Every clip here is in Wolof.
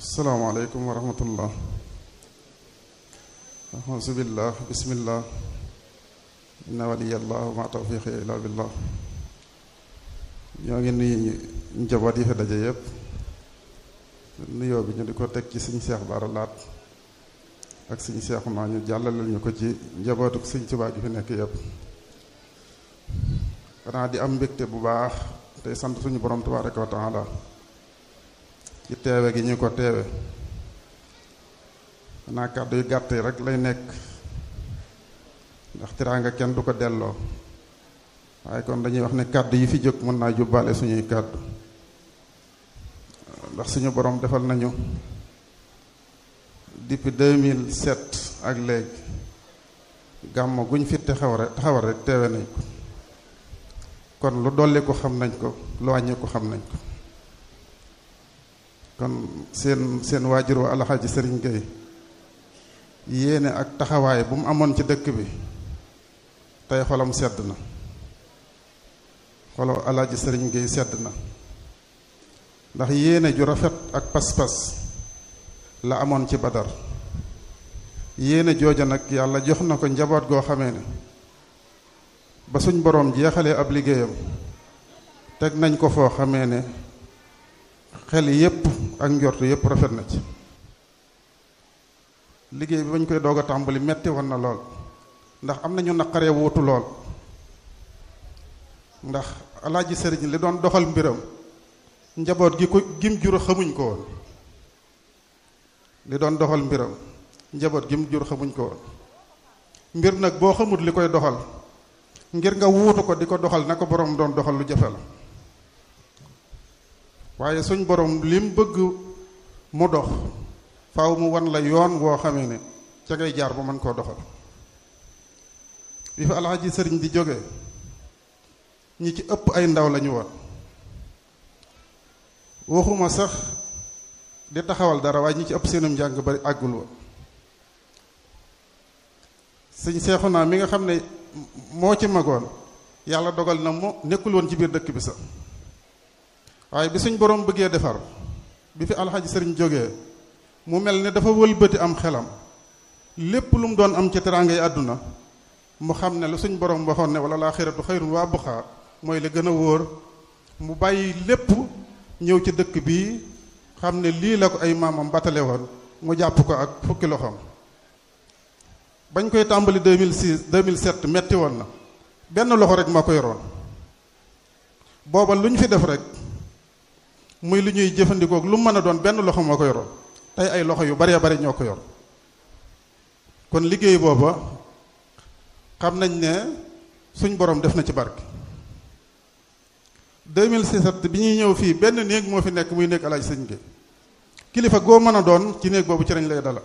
asalaamaaleykum wa rahmatullah. auzubillah bismillah inna waliyallah wa ma tawfiqi illa billah. ñoo ngi nuyu njaboot yi fi daje yépp. nuyoo bi ñu di ko teg ci sëñ Seex Baara Laat ak sëñ Seexu naa ñu jàllaleel ñu ko ci njabootuk sëñ Tuubaa gi fi nekk yépp. xanaa di am mbégte bu baax tey sant suñu borom tabaaraka wa taala ci teewe gi ñu ko teewe. xanaa kàddu yu gàtt yi rek lay nekk ndax teraanga kenn du ko delloo, waaye kon dañuy wax ne kàddu yi fi jóg mën naa jubbaale suñuy kàddu, ndax suñu borom defal nañu depuis 2007 ak léegi gàmmu guñ fi taxawal rek teewe nañ ko. kon lu dolli ko xam nañ ko, lu wàññi ko xam nañ ko. kon seen waajur wa Alxaaji Sëriñ Gay yéene ak taxawaay bu mu amoon ci dëkk bi tey xolam sedd na, xolo Alxaaji Sëriñ Gay sedd na, ndax yéene ju rafet ak pas-pas la amoon ci Badar. yéene jooja nag yàlla jox na ko njaboot goo xamee ne ba suñ boroom jeexalee ab liggéeyam teg nañ ko foo xamee ne xel yépp ak njort yépp rafet na ci. liggéey bi bañ koy doog a tàmbali metti woon na lool, ndax am na ñu naqaree wuutu lool, ndax Alaaji Sëriñ li doon doxal mbiram njaboot gi ko gim jur xamuñ ko woon. li doon doxal mbiram njaboot gim jur xamuñ ko woon. mbir nag boo xamut li koy doxal ngir nga wuutu ko di ko doxal na ko borom doon doxal lu jafe la. waaye suñ borom lim bëgg mu dox faaw mu wan la yoon woo xamee ne ca ngay jaar ba mën koo doxal. bi fa Alxaaji Sëriñ di jóge ñi ci ëpp ay ndaw lañu woon, waxuma sax di taxawal dara, waaye ñi ci ëpp seenum njàng bari àggul woon. sëñ Seexuna mi nga xam ne moo ci magoon yàlla dogal na mu nekkul woon ci biir dëkk bi sax, waaye bi suñ borom bëggee defar, bi fi Alxaaji Sëriñ jógee mu mel ne dafa wëlbati am xelam lépp lu mu doon am ci teraanga yi àdduna mu xam ne lu suñ borom waxoon ne wala laaxiratu xayrun wa abqaa mooy li gën a wóor. mu bàyyi lépp ñëw ci dëkk bii xam ne lii la ko ay maamam batale woon, mu jàpp ko ak fukki loxoom. bañ koy tàmbali 2006 2007 metti woon na, benn loxo rek moo ko yoroon. booba lu ñu fi def rek muy lu ñuy jëfandikoo lu mën a doon benn loxo moo ko yoroon. tey ay loxo yu baree bari ñoo ko yor. kon liggéey booba xam nañ ne suñ borom def na ci barke. 2007 bi ñuy ñëw fii benn néeg moo fi nekk, muy néeg Alaaji Sëriñ Gay. kilifa goo mën a doon ci néeg boobu ci lañ lay dala.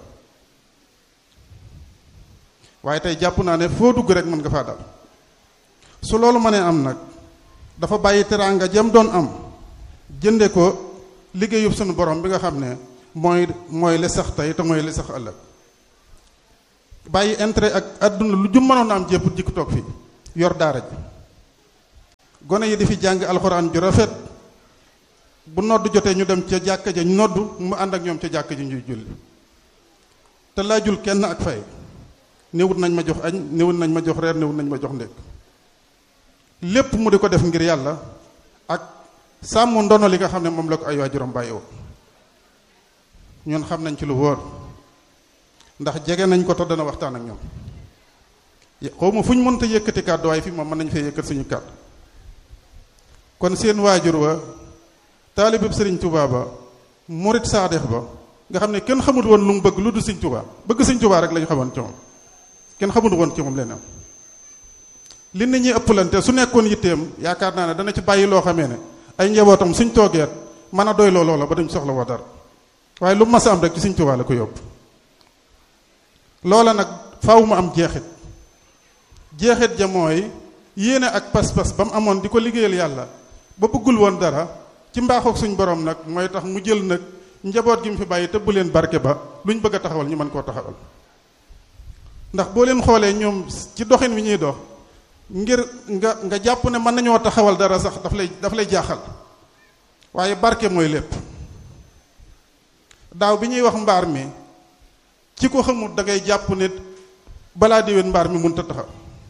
waaye tey jàpp naa ne foo dugg rek mën nga faa dal. su loolu mënee am nag dafa bàyyi teraanga jëm doon am jënde ko liggéeyub sunu borom bi nga xam ne mooy li sax tey te mooy li sax ëllëg. bàyyi intérêt ak àdduna lu jum mënoon am jépp jikk toog fii yor daara ji. gone yi di fi jàng alxuraan ju rafet, bu nodd jotee ñu dem ca jàkka ja nodd, mu ànd ak ñoom ca jàkka ji ñuy julli. te laajul kenn ak fay. néewut nañ ma jox añ, néewut nañ ma jox reer, néewut nañ ma jox ndékk. lépp mu di ko def ngir yàlla ak sàmm ndono li nga xam ne moom la ko ay waajuram bàyyi woon. ñun xam nañ ci lu wóor ndax jege nañ ko te dana waxtaan ak ñoom. xaw ma fu ñu mënta yëkkati kàddu, waaye fii moom mën nañu fee yëkkat suñu kàddu. kon seen waajur wa taalibeb Sëriñ Tuubaa ba, murit saadex ba, nga xam ne kenn xamul woon lu mu bëgg lu du Sëriñ Tuubaa, bëgg Sëriñ Tuubaa rek lañu xamoon ci moom. kenn xamul woon ci moom leneen. li nit ñi ëpplante su nekkoon yitteem yaakaar naa ne dana ci bàyyi loo xamee ne ay njabootam suñ toogeet mën a doy loola ba duñ soxla woo dara. waaye lu mas a am rek ci Sëriñ Tuubaa la ko yóbbu. loola nag faaw mu am jeexit. jeexit ja mooy yéene ak pas-pas ba mu amoon di ko liggéeyal yàlla ba bëggul woon dara. ci mbaaxook suñ borom nag mooy tax mu jël nag njaboot gi mu fi bàyyi tëbb leen barke ba luñ bëgg a taxawal ñu mën koo taxawal. ndax boo leen xoolee ñoom ci doxin wi ñuy dox ngir nga jàpp ne mën nañoo taxawal dara sax daf lay jaaxal. waaye barke mooy lépp. daaw bi ñuy wax mbaar mi ci ko xamul da ngay jàpp nit balaa déwén mbaar mi mënut a taxaw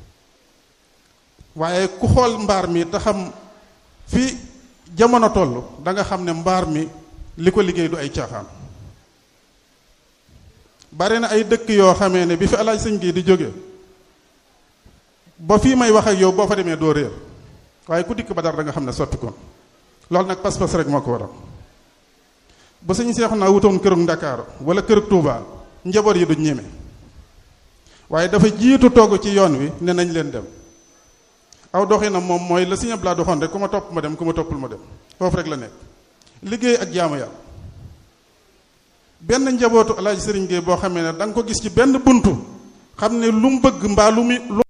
waaye ku xool mbaar mi te xam fi jamono toll da nga xam ne mbaar mi li ko liggéey du ay caaxaan. bari na ay dëkk yoo xamee ne bi fi alaaj sëñ gi di jóge ba fii may wax ak yow boo fa demee doo réer waaye ku dikk ba dara da nga xam ne sotti kon loolu nag pas-pas rek moo ko waral. ba sëñ Seexu naa wutoon kërug Ndakaaru wala kërug Tuubaa njaboot yi duñ ñeme waaye dafa jiitu togg ci yoon wi ne nañ leen dem aw doxinam moom mooy la Sëñ Abdu Lahat doxoon rek ku ma topp ma dem ku ma toppul ma dem foofu rek la nekk liggéey ak jaamu yàlla. benn njabootu alaaji sëriñ Gueye boo xamee ne da nga ko gis ci benn buntu xam ne lu mu bëgg mbaa lu